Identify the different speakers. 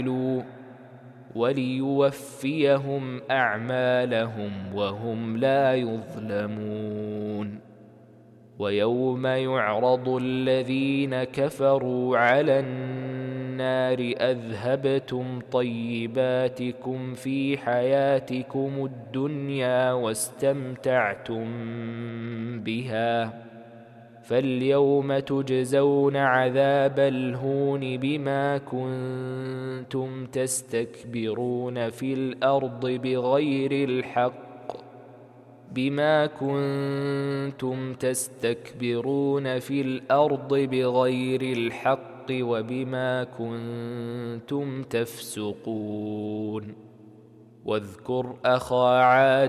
Speaker 1: وليوفيهم أعمالهم وهم لا يظلمون. ويوم يعرض الذين كفروا على النار أذهبتم طيباتكم في حياتكم الدنيا واستمتعتم بها فاليوم تجزون عذاب الهون بما كنتم تستكبرون في الأرض بغير الحق وبما كنتم تفسقون. واذكر أخا عاد